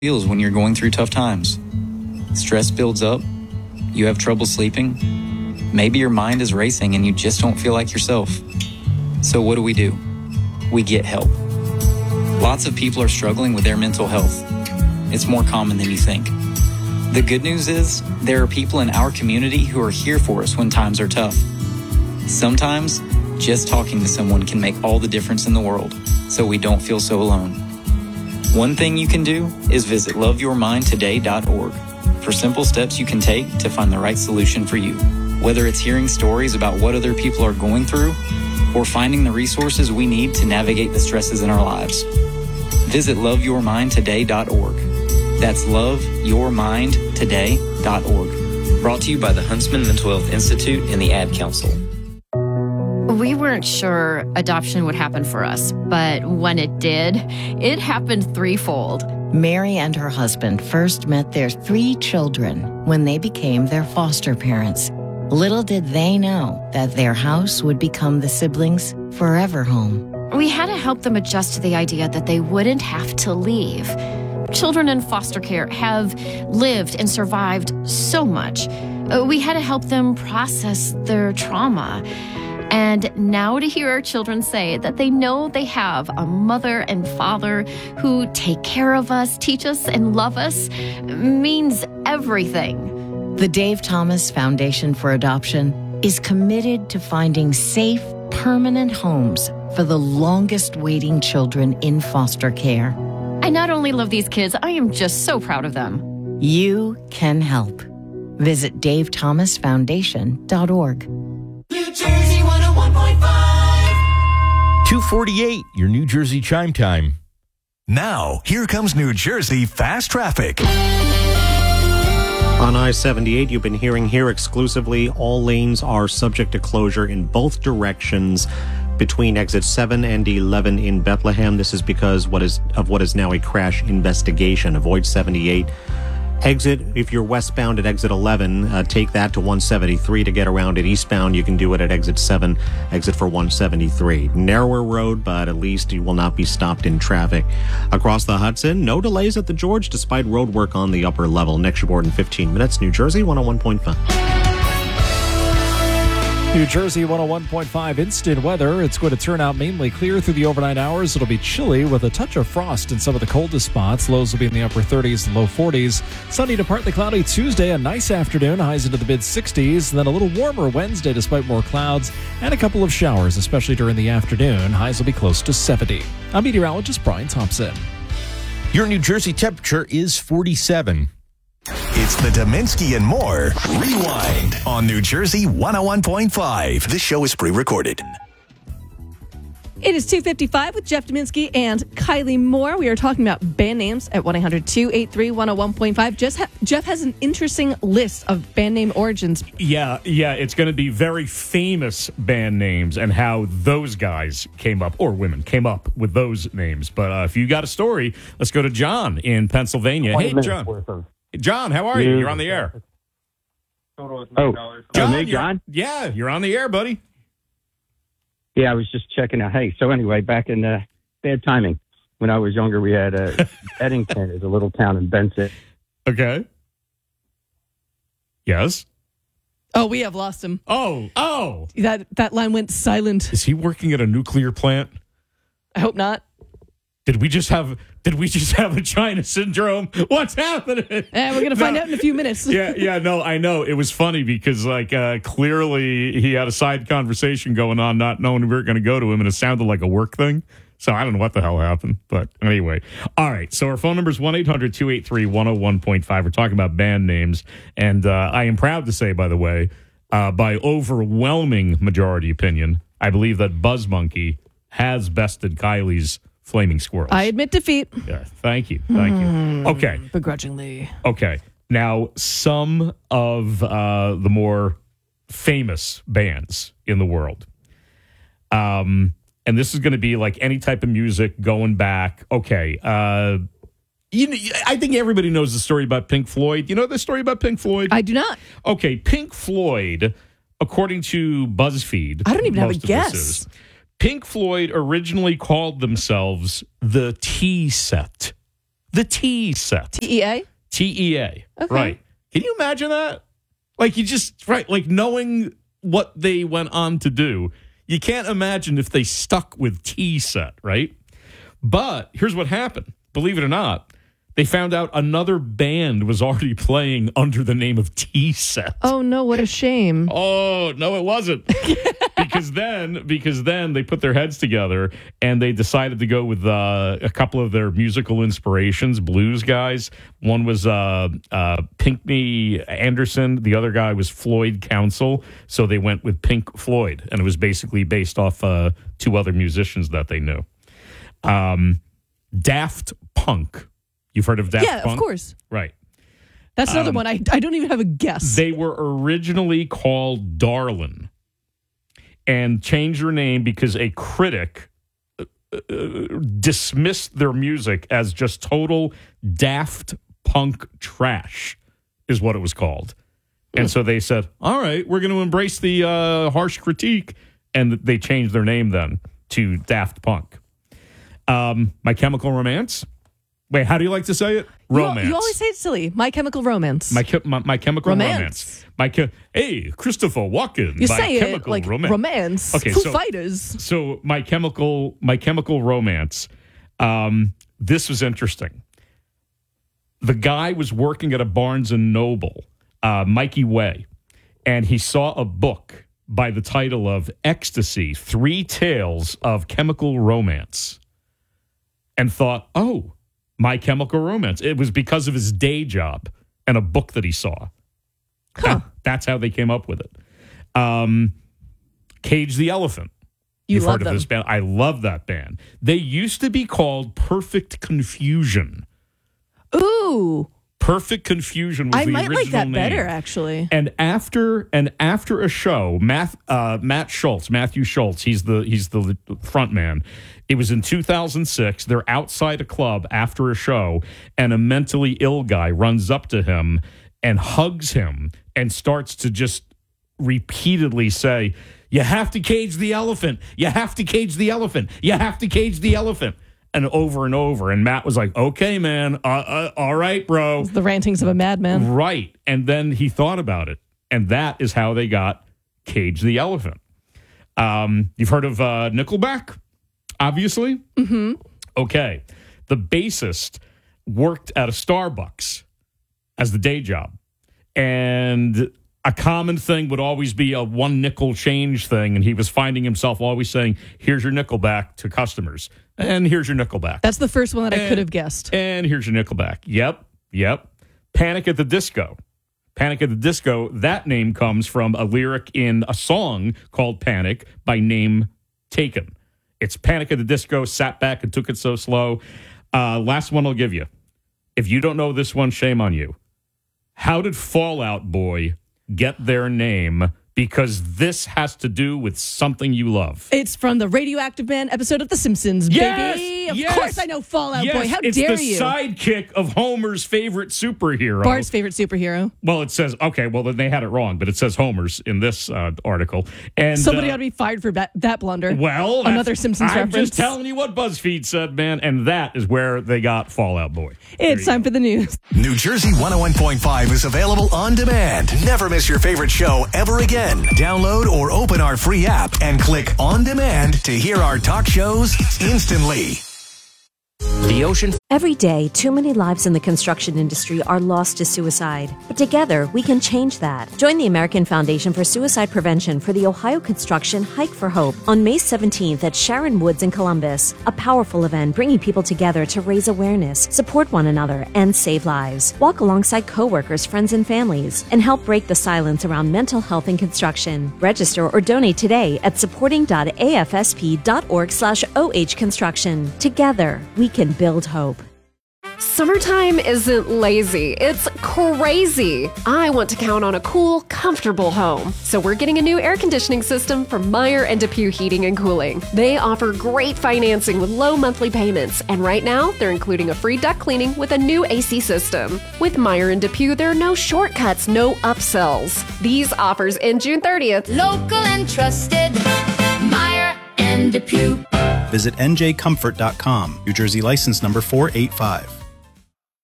feels when you're going through tough times. Stress builds up, you have trouble sleeping, maybe your mind is racing and you just don't feel like yourself. So what do? We get help. Lots of people are struggling with their mental health. It's more common than you think. The good news is there are people in our community who are here for us when times are tough. Sometimes just talking to someone can make all the difference in the world, so we don't feel so alone. One thing you can do is visit loveyourmindtoday.org for simple steps you can take to find the right solution for you. Whether it's hearing stories about what other people are going through or finding the resources we need to navigate the stresses in our lives. Visit loveyourmindtoday.org. That's loveyourmindtoday.org. Brought to you by the Huntsman Mental Health Institute and the Ad Council. We weren't sure adoption would happen for us, but when it did, it happened threefold. Mary and her husband first met their 3 children when they became their foster parents. Little did they know that their house would become the siblings' forever home. We had to help them adjust to the idea that they wouldn't have to leave. Children in foster care have lived and survived so much. We had to help them process their trauma. And now to hear our children say that they know they have a mother and father who take care of us, teach us, and love us means everything. The Dave Thomas Foundation for Adoption is committed to finding safe, permanent homes for the longest waiting children in foster care. I not only love these kids, I am just so proud of them. You can help. Visit davethomasfoundation.org. New Jersey 101.5. 2:48, your New Jersey chime time. Now, here comes New Jersey Fast Traffic. On I-78, you've been hearing here exclusively, all lanes are subject to closure in both directions between exit 7 and 11 in Bethlehem. This is because what is now a crash investigation. Avoid 78. Exit, if you're westbound at exit 11, take that to 173. To get around it eastbound, you can do it at exit 7, exit for 173. Narrower road, but at least you will not be stopped in traffic. Across the Hudson, no delays at the George despite road work on the upper level. Next report in 15 minutes. New Jersey 101.5. New Jersey 101.5 instant weather. It's going to turn out mainly clear through the overnight hours. It'll be chilly with a touch of frost in some of the coldest spots. Lows will be in the upper 30s and low 40s. Sunny to partly cloudy Tuesday. A nice afternoon. Highs into the mid-60s. And then a little warmer Wednesday despite more clouds and a couple of showers, especially during the afternoon. Highs will be close to 70. I'm meteorologist Brian Thompson. Your New Jersey temperature is 47. It's the Dominski and More Rewind on New Jersey 101.5. This show is pre-recorded. It is 2:55 with Jeff Dominski and Kylie Moore. We are talking about band names at 1-800-283-101.5. Jeff has an interesting list of band name origins. Yeah, it's going to be very famous band names and how those guys came up, or women came up with those names. But if you got a story, let's go to John in Pennsylvania. Hey, John. John, how are you? You're on the air. John? Yeah, you're on the air, buddy. Yeah, I was just checking out. Hey, so anyway, back in bad timing. When I was younger, we had Eddington is a little town in Benson. Okay. Yes? Oh, we have lost him. Oh. That line went silent. Is he working at a nuclear plant? I hope not. Did we just have a China syndrome? What's happening? We're going to find out in a few minutes. No, I know. It was funny because, clearly he had a side conversation going on, not knowing we were going to go to him, and it sounded like a work thing. So I don't know what the hell happened. But anyway. All right. So our phone number is 1-800-283-101.5. We're talking about band names. And I am proud to say, by the way, by overwhelming majority opinion, I believe that Buzz Monkey has bested Kylie's Flaming Squirrels. I admit defeat. Yeah, thank you. Okay. Begrudgingly. Okay. Now, some of the more famous bands in the world. And this is going to be like any type of music going back. Okay. I think everybody knows the story about Pink Floyd. You know the story about Pink Floyd? I do not. Okay. Pink Floyd, according to BuzzFeed. I don't even have a guess. Pink Floyd originally called themselves the Tea Set. The Tea Set. TEA? TEA. Okay. Right. Can you imagine that? Like, you just, right, like knowing what they went on to do, you can't imagine if they stuck with Tea Set, right? But here's what happened. Believe it or not, they found out another band was already playing under the name of Tea Set. Oh, no, what a shame. Oh, no, it wasn't. because then they put their heads together and they decided to go with a couple of their musical inspirations, blues guys. One was Pinkney Anderson. The other guy was Floyd Council. So they went with Pink Floyd, and it was basically based off two other musicians that they knew. Daft Punk. You've heard of Daft Punk? Yeah, of course. Right. That's another one. I don't even have a guess. They were originally called Darlin' and changed their name because a critic dismissed their music as just total Daft Punk trash, is what it was called. And so they said, all right, we're going to embrace the harsh critique. And they changed their name then to Daft Punk. My Chemical Romance. Wait, how do you like to say it? Romance. You always say it silly. My Chemical Romance. My Chemical Romance. Hey, Christopher Walken. You My say Chemical it like romance. Okay, Foo Fighters. So My Chemical Romance. This was interesting. The guy was working at a Barnes and Noble, Mikey Way, and he saw a book by the title of Ecstasy: 3 Tales of Chemical Romance, and thought, oh, My Chemical Romance. It was because of his day job and a book that he saw. Huh. That's how they came up with it. Cage the Elephant. You've heard of them. this band? I love that band. They used to be called Perfect Confusion. Ooh. Perfect Confusion was I the might original like that name. better, actually. And after a show, Matthew Schultz, he's the front man. It was in 2006. They're outside a club after a show, and a mentally ill guy runs up to him and hugs him and starts to just repeatedly say, "You have to cage the elephant. You have to cage the elephant. You have to cage the elephant." And over and over. And Matt was like, okay, man. All right, bro. It's the rantings of a madman. Right. And then he thought about it. And that is how they got Cage the Elephant. You've heard of Nickelback, obviously? Mm-hmm. Okay. The bassist worked at a Starbucks as the day job. And a common thing would always be a 1 nickel change thing. And he was finding himself always saying, here's your Nickelback to customers. And here's your Nickelback. That's the first one that I could have guessed. And here's your Nickelback. Yep. Panic at the Disco. Panic at the Disco, that name comes from a lyric in a song called Panic by Name Taken. It's Panic at the Disco, sat back and took it so slow. Last one I'll give you. If you don't know this one, shame on you. How did Fall Out Boy get their name? Because this has to do with something you love. It's from the Radioactive Man episode of The Simpsons, baby. Of course I know Fall Out Boy. How dare you? It's the sidekick of Homer's favorite superhero. Bart's favorite superhero. Well, it says, okay, well, then they had it wrong, but it says Homer's in this article. And somebody ought to be fired for that blunder. Well, another Simpsons reference. I'm just telling you what BuzzFeed said, man, and that is where they got Fall Out Boy. It's time for the news. New Jersey 101.5 is available on demand. Never miss your favorite show ever again. Download or open our free app and click On Demand to hear our talk shows instantly. The ocean. Every day, too many lives in the construction industry are lost to suicide. But together, we can change that. Join the American Foundation for Suicide Prevention for the Ohio Construction Hike for Hope on May 17th at Sharon Woods in Columbus. A powerful event bringing people together to raise awareness, support one another, and save lives. Walk alongside coworkers, friends, and families, and help break the silence around mental health in construction. Register or donate today at supporting.afsp.org/OH Construction. Together, we can build hope. Summertime isn't lazy, it's crazy. I want to count on a cool, comfortable home. So we're getting a new air conditioning system from Meyer and DePuy Heating and Cooling. They offer great financing with low monthly payments, and right now they're including a free duct cleaning with a new AC system. With Meyer and DePuy, there are no shortcuts, no upsells. These offers end June 30th. Local and trusted, Meyer and DePuy. Visit njcomfort.com. New Jersey license number 485.